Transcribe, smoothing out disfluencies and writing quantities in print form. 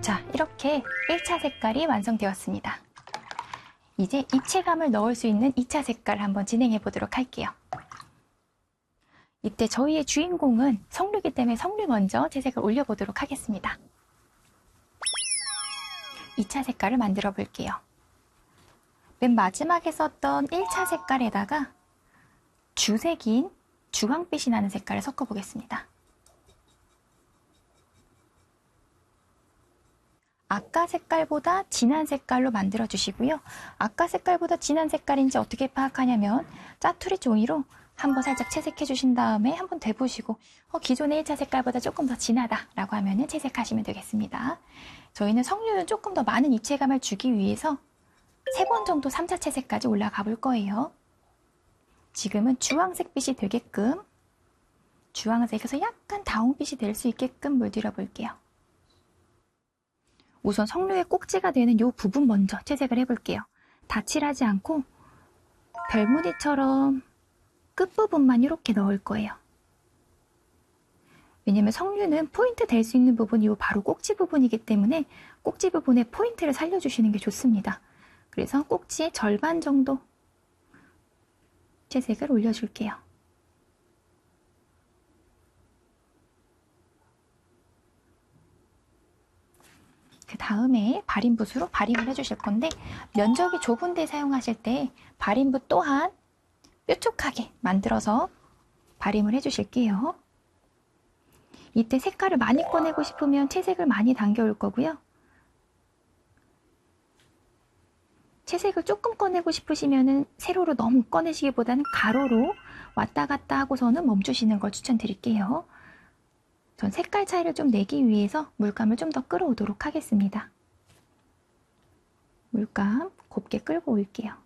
자, 이렇게 1차 색깔이 완성되었습니다. 이제 입체감을 넣을 수 있는 2차 색깔을 한번 진행해 보도록 할게요. 이때 저희의 주인공은 석류이기 때문에 석류 먼저 채색을 올려보도록 하겠습니다. 2차 색깔을 만들어 볼게요. 맨 마지막에 썼던 1차 색깔에다가 주색인 주황빛이 나는 색깔을 섞어 보겠습니다. 아까 색깔보다 진한 색깔로 만들어 주시고요. 아까 색깔보다 진한 색깔인지 어떻게 파악하냐면 짜투리 종이로 한번 살짝 채색해 주신 다음에 한번 대보시고 기존의 1차 색깔보다 조금 더 진하다 라고 하면 채색하시면 되겠습니다. 저희는 석류는 조금 더 많은 입체감을 주기 위해서 3번 정도 3차 채색까지 올라가 볼 거예요. 지금은 주황색 빛이 되게끔, 주황색에서 약간 다홍빛이 될 수 있게끔 물들여 볼게요. 우선 석류의 꼭지가 되는 이 부분 먼저 채색을 해볼게요. 다 칠하지 않고 별무늬처럼 끝부분만 이렇게 넣을 거예요. 왜냐면 석류는 포인트 될 수 있는 부분이 바로 꼭지 부분이기 때문에 꼭지 부분에 포인트를 살려주시는 게 좋습니다. 그래서 꼭지의 절반 정도 채색을 올려줄게요. 그 다음에 발인붓으로 발임을 해주실 건데 면적이 좁은 데 사용하실 때 발인붓 또한 뾰족하게 만들어서 발임을 해주실게요. 이때 색깔을 많이 꺼내고 싶으면 채색을 많이 당겨올 거고요. 채색을 조금 꺼내고 싶으시면 세로로 너무 꺼내시기보다는 가로로 왔다 갔다 하고서는 멈추시는 걸 추천드릴게요. 전 색깔 차이를 좀 내기 위해서 물감을 좀 더 끌어오도록 하겠습니다. 물감 곱게 끌고 올게요.